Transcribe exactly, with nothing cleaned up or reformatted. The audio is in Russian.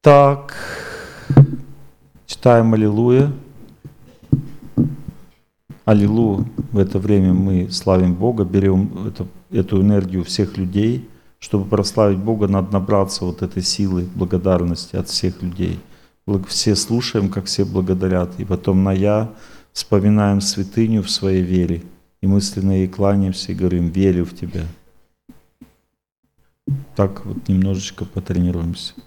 Так, читаем Аллилуйя. Аллилуйя. В это время мы славим Бога, берем эту, эту энергию всех людей. Чтобы прославить Бога, надо набраться вот этой силы благодарности от всех людей. Все слушаем, как все благодарят. И потом на «я» вспоминаем святыню в своей вере. И мысленно ей кланяемся и говорим: «Верю в Тебя». Так вот немножечко потренируемся.